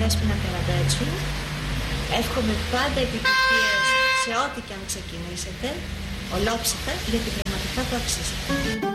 Δέσποινα Καραμπέτσου. Εύχομαι πάντα επιτυχίες σε ό,τι και αν ξεκινήσετε, ολόψυχα, γιατί πραγματικά το αξίζετε.